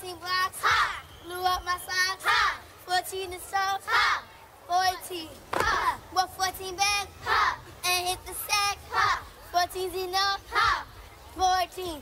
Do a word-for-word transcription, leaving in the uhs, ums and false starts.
fourteen blocks. Ha! Blew up my socks. Ha! fourteen to soap. Ha! fourteen. Ha! Bought fourteen bags. Ha! And hit the sack. Ha! fourteen's enough. Ha! fourteen.